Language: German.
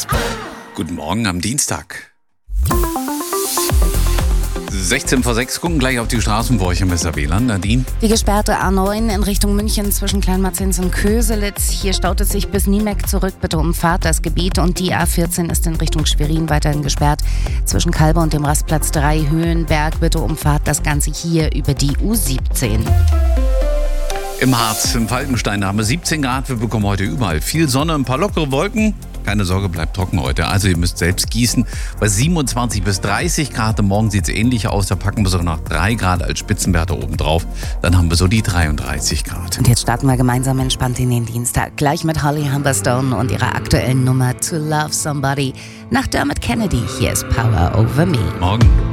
Guten Morgen am Dienstag. 16 vor 6, gucken gleich auf die Straßen vor euch im WLAN. Nadine? Die gesperrte A9 in Richtung München zwischen Kleinmarzins und Köselitz. Hier staut es sich bis Niemeck zurück. Bitte umfahrt das Gebiet. Und die A14 ist in Richtung Schwerin weiterhin gesperrt. Zwischen Kalbe und dem Rastplatz 3 Höhenberg. Bitte umfahrt das Ganze hier über die U17. Im Harz, im Falkenstein haben wir 17 Grad. Wir bekommen heute überall viel Sonne, ein paar lockere Wolken. Keine Sorge, bleibt trocken heute. Also ihr müsst selbst gießen. Bei 27 bis 30 Grad. Morgen sieht es ähnlich aus. Da packen wir sogar noch 3 Grad als Spitzenwerte oben drauf. Dann haben wir so die 33 Grad. Und jetzt starten wir gemeinsam entspannt in den Dienstag. Gleich mit Holly Humberstone und ihrer aktuellen Nummer To Love Somebody. Nach Dermot Kennedy, hier ist Power Over Me. Morgen.